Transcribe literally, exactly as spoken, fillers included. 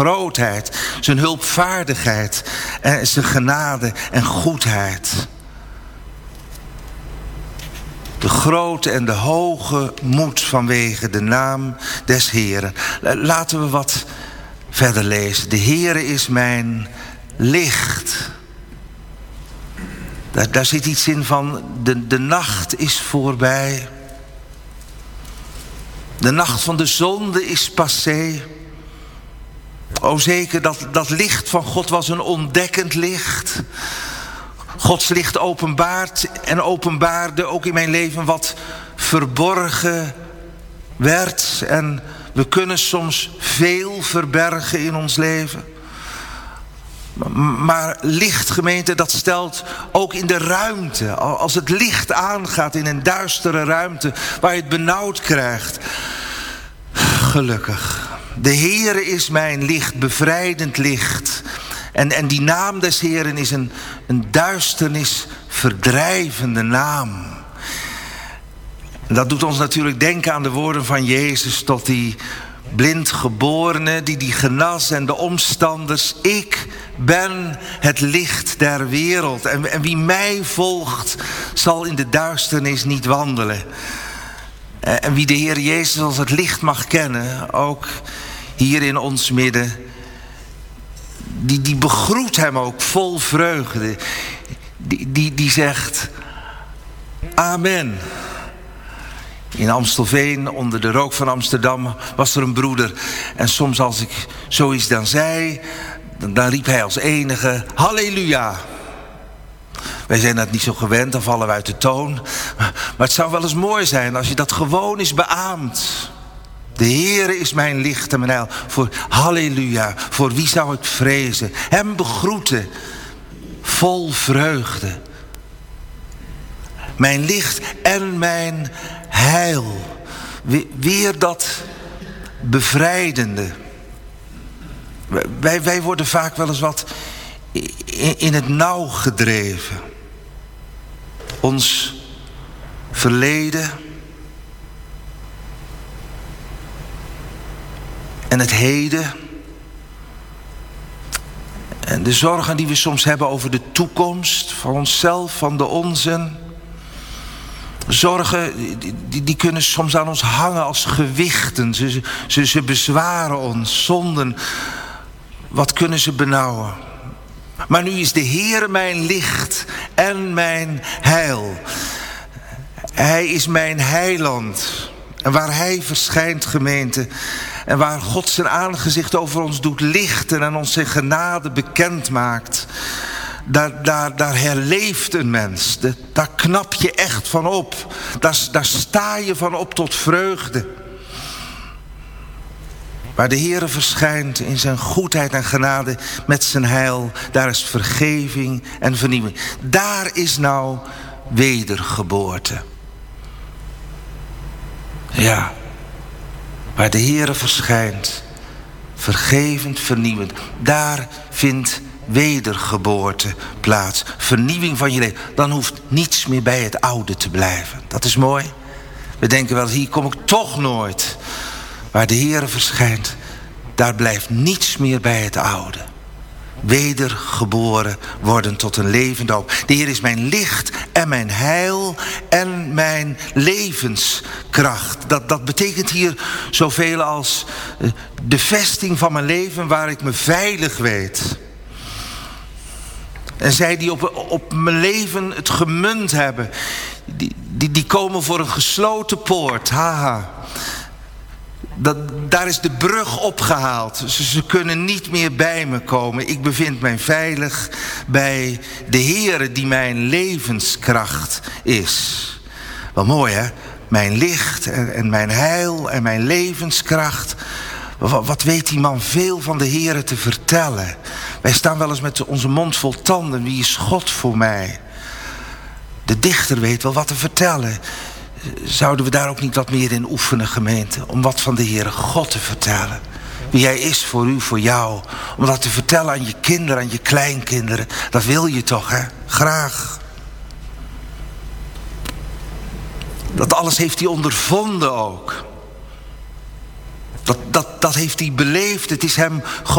grootheid, zijn hulpvaardigheid en zijn genade en goedheid. De grote en de hoge moed vanwege de naam des Heeren. Laten we wat verder lezen. De Heere is mijn licht. Daar, daar zit iets in van de, de nacht is voorbij. De nacht van de zonde is passé. O zeker, dat, dat licht van God was een ontdekkend licht. Gods licht openbaart en openbaarde ook in mijn leven wat verborgen werd. En we kunnen soms veel verbergen in ons leven. Maar licht, gemeente, dat stelt ook in de ruimte. Als het licht aangaat in een duistere ruimte waar je het benauwd krijgt. Gelukkig. De Heere is mijn licht, bevrijdend licht. En, en die naam des Heeren is een, een duisternis verdrijvende naam. En dat doet ons natuurlijk denken aan de woorden van Jezus tot die blindgeborene, die die genas en de omstanders. Ik ben het licht der wereld. En, en wie mij volgt, zal in de duisternis niet wandelen. En wie de Heer Jezus als het licht mag kennen, ook hier in ons midden, die, die begroet hem ook vol vreugde. Die, die, die zegt, amen. In Amstelveen, onder de rook van Amsterdam, was er een broeder. En soms als ik zoiets dan zei, dan, dan riep hij als enige, halleluja. Wij zijn dat niet zo gewend, dan vallen we uit de toon. Maar het zou wel eens mooi zijn als je dat gewoon eens beaamt. De Heere is mijn licht en mijn heil. Voor halleluja, voor wie zou ik vrezen? Hem begroeten, vol vreugde. Mijn licht en mijn heil. Weer dat bevrijdende. Wij, wij worden vaak wel eens wat in het nauw gedreven. Ons verleden en het heden en de zorgen die we soms hebben over de toekomst van onszelf, van de onzen. Zorgen die, die kunnen soms aan ons hangen als gewichten. Ze, ze, ze bezwaren ons, zonden. Wat kunnen ze benauwen? Maar nu is de Heere mijn licht en mijn heil. Hij is mijn heiland. En waar hij verschijnt, gemeente, en waar God zijn aangezicht over ons doet lichten en ons zijn genade bekend maakt, daar, daar, daar herleeft een mens. Daar knap je echt van op. Daar, daar sta je van op tot vreugde. Waar de Heere verschijnt in zijn goedheid en genade met zijn heil, daar is vergeving en vernieuwing. Daar is nou wedergeboorte. Ja, waar de Heere verschijnt, vergevend, vernieuwend, daar vindt wedergeboorte plaats. Vernieuwing van je leven. Dan hoeft niets meer bij het oude te blijven. Dat is mooi. We denken wel, hier kom ik toch nooit. Waar de Heere verschijnt, daar blijft niets meer bij het oude. Wedergeboren worden tot een levende hoop. De Heer is mijn licht en mijn heil en mijn levenskracht. Dat, dat betekent hier zoveel als de vesting van mijn leven waar ik me veilig weet. En zij die op, op mijn leven het gemunt hebben, die, die, die komen voor een gesloten poort. Haha. Dat, daar is de brug opgehaald. Ze, ze kunnen niet meer bij me komen. Ik bevind mij veilig bij de Heere die mijn levenskracht is. Wel mooi, hè? Mijn licht en, en mijn heil en mijn levenskracht. Wat, wat weet die man veel van de Heere te vertellen. Wij staan wel eens met onze mond vol tanden. Wie is God voor mij? De dichter weet wel wat te vertellen. Zouden we daar ook niet wat meer in oefenen, gemeente? Om wat van de Heere God te vertellen. Wie hij is voor u, voor jou. Om dat te vertellen aan je kinderen, aan je kleinkinderen. Dat wil je toch, hè? Graag. Dat alles heeft hij ondervonden ook. Dat, dat, dat heeft hij beleefd. Het is hem